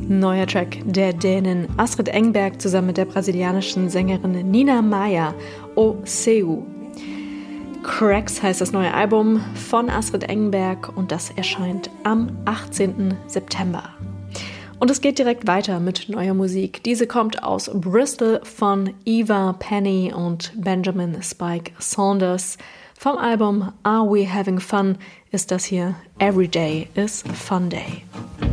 Neuer Track der Dänin Astrid Engberg zusammen mit der brasilianischen Sängerin Nina Maia, O Seu. Cracks heißt das neue Album von Astrid Engberg und das erscheint am 18. September. Und es geht direkt weiter mit neuer Musik. Diese kommt aus Bristol von Eva Penny und Benjamin Spike Saunders. Vom Album Are We Having Fun ist das hier Every Day is Fun Day.